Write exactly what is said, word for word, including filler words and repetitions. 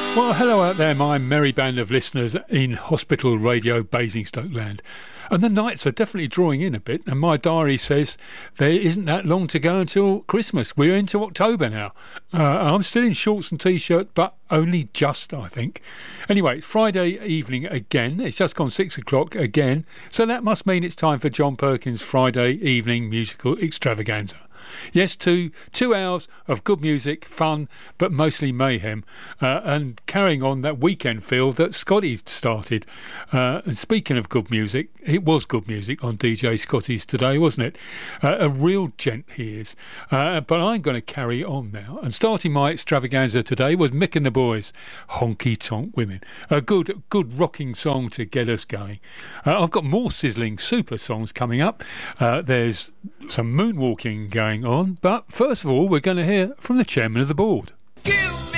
Well, hello out there, my merry band of listeners in Hospital Radio Basingstoke land. And the nights are definitely drawing in a bit, and my diary says there isn't that long to go until Christmas. We're into October now. Uh, I'm still in shorts and T-shirt, but only just, I think. Anyway, it's Friday evening again. It's just gone six o'clock again, so that must mean it's time for John Perkins' Friday evening musical extravaganza. Yes, two two hours of good music, fun, but mostly mayhem, uh, and carrying on that weekend feel that Scotty started. Uh, and speaking of good music, it was good music on D J Scotty's today, wasn't it? Uh, a real gent he is. Uh, but I'm going to carry on now. And starting my extravaganza today was Mick and the Boys, Honky Tonk Women. A good, good rocking song to get us going. Uh, I've got more sizzling super songs coming up. Uh, there's some moonwalking going on, but first of all we're going to hear from the chairman of the board. You